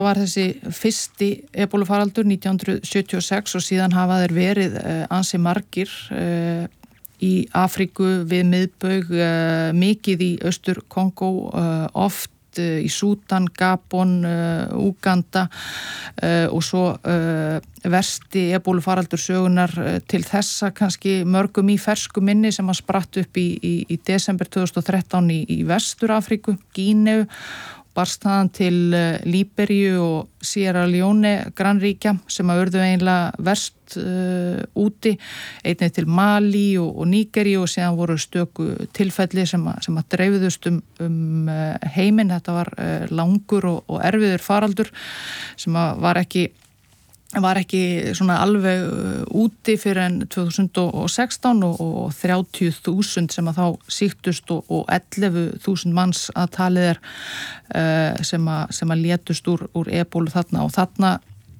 var þessi fyrsti ebólufaraldur 1976 og síðan hafa þeir verið ansi margir í Afríku við miðbaug, mikið í Austur-Kongó, oft í Súdan, Gabon, Úganda og svo versti ebólufaraldur sögunar til þessa kannski mörgum í fersku minni sem að spratt upp í desember 2013 í Vestur-Afríku, Gíneu, barst þaðan til Líberíu og Sierra Leone grannríkja sem að urðu eiginlega verst úti, einnig til Mali og Nígeríu og síðan voru stöku tilfelli sem að dreifðust heiminn. Þetta var langur og erfiður faraldur sem að var ekki svona alveg úti fyrir en 2016 og 30.000 sem að þá sýktust og 11.000 manns að talið sem að létust úr ebólu þarna og þarna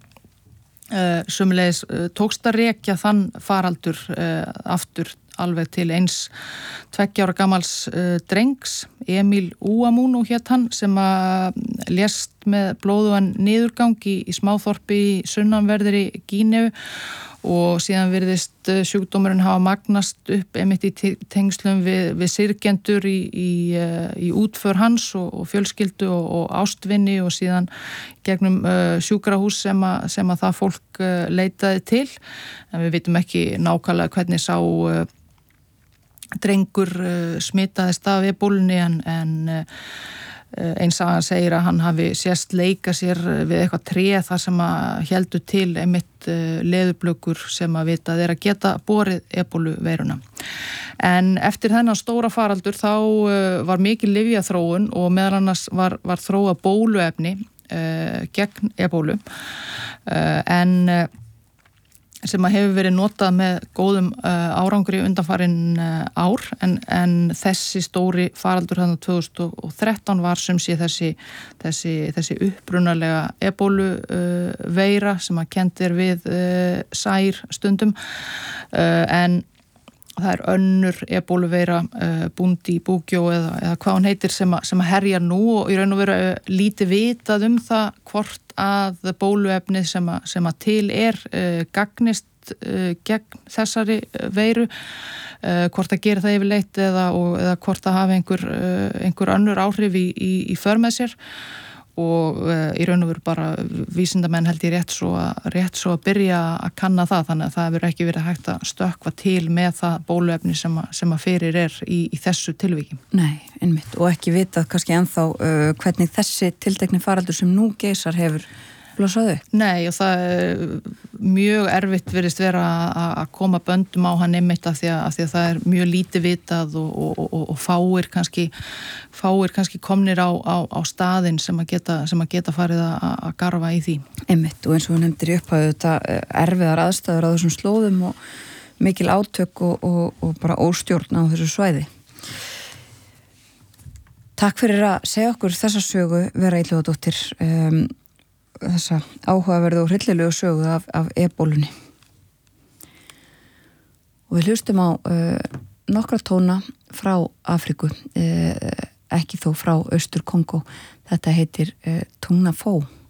sömulegis tókst að rekja þann faraldur aftur alveg til eins 2 ára gamals drengs, Emil Uamuno hét hann, sem að lést með blóðugan niðurgang í smáþorpi í sunnanverðri Gíneu og síðan virðist sjúkdómurinn hafa magnast upp einmitt í tengslum við syrgjendur í útför hans og fjölskyldu og ástvinni og síðan gegnum sjúkrahús sem að það fólk leitaði til. En við vitum ekki nákvæmlega hvernig sá drengur smitaðist af ebólunni en eins að hann segir að hann hafi sést leika sér við eitthvað tré þar sem að héldu til einmitt leðurblökur sem að vitað að geta borið ebóluveiruna. En eftir þennan stóra faraldur þá var mikil lyfjaþróun og meðal annars var þróa bóluefni gegn ebólu en sem að hefur verið notað með góðum árangri undanfarin ár en þessi stóri faraldur þarna 2013 var sumsé þessi upprunalega ebóluveira sem að kennt við sær stundum en það önnur ebóluveira Bundi Bugyo eða hvað hún heitir sem að herjar nú og í raun og veru lítið vitað það hvort að bóluefnið sem að til gagnist gegn þessari veiru hvort að gera það yfirleitt eða hvort að hafa einhver önnur áhrif í för með sér og í raun og veru bara vísindamenn held ég rétt svo að byrja að kanna það þannig að það hefur ekki verið hægt að stökkva til með það bóluefni sem að fyrir í þessu tilviki. Nei, einmitt og ekki vitað kannski ennþá hvernig þessi tiltekni faraldur sem nú geisar hefur blossaðu? Nei og það mjög erfitt virðist vera að koma böndum á hann einmitt af því að það mjög lítið vitað og fáir kannski komnir á staðinn sem að geta farið að garfa í því. Einmitt og eins og hún nefndir í upphæðu þetta erfiðar aðstæður á þessum slóðum og mikil átök og bara óstjórn á þessu svæði. Takk fyrir að segja okkur þessa sögu Vera Illugadóttir þessa áhugaverðu og hryllilegu sögu af ebólunni. Og við hlustum á nokkra tóna frá Afríku, ekki þó frá Austur-Kongó. Þetta heitir Tungna Fó.